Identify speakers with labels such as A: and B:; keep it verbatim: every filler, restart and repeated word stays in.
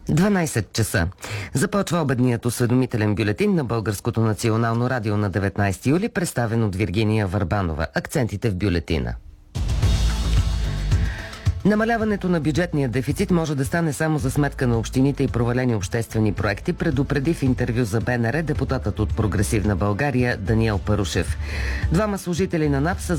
A: дванайсет часа. Започва обедният осведомителен бюлетин на Българското национално радио на деветнайсети юли, представен от Виргиния Върбанова. Акцентите в бюлетина. Намаляването на бюджетния дефицит може да стане само за сметка на общините и провалени обществени проекти, предупреди в интервю за БНР депутатът от Прогресивна България Даниел Парушев. Двама служители на НАП са